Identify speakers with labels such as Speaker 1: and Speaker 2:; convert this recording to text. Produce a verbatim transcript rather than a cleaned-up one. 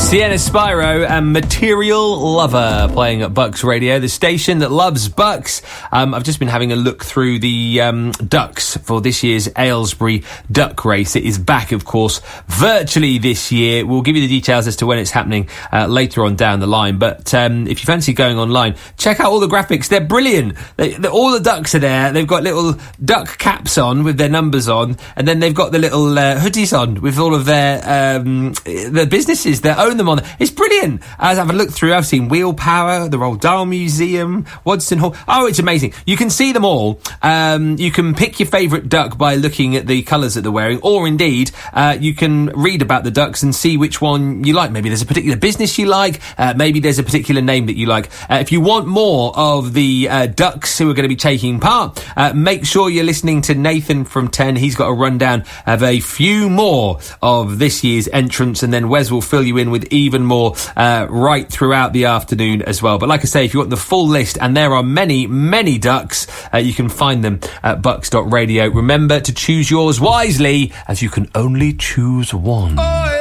Speaker 1: Sienna Spyro and Material Lover playing at Bucks Radio, the station that loves Bucks. Um, I've just been having a look through the um, ducks for this year's Aylesbury Duck Race. It is back, of course, virtually this year. We'll give you the details as to when it's happening uh, later on down the line. But um, if you fancy going online, check out all the graphics. They're brilliant. They, they're, all the ducks are there. They've got little duck caps on with their numbers on, and then they've got the little uh, hoodies on with all of their um, the businesses that own them on. It's brilliant. As I've looked through, I've seen Wheel Power, the Roald Dahl Museum, Waddesdon Hall. Oh, it's amazing. You can see them all. Um, you can pick your favourite duck by looking at the colours that they're wearing, or indeed, uh, you can read about the ducks and see which one you like. Maybe there's a particular business you like. Uh, maybe there's a particular name that you like. Uh, if you want more of the uh, ducks who are going to be taking part, uh, make sure you're listening to Nathan from ten. He's got a rundown of a few more of this year's entrants, and then Wes will fill you in with even more uh, right throughout the afternoon as well. But like I say, if you want the full list, and there are many, many ducks, uh, you can find them at bucks dot radio. Remember to choose yours wisely, as you can only choose one. Oh,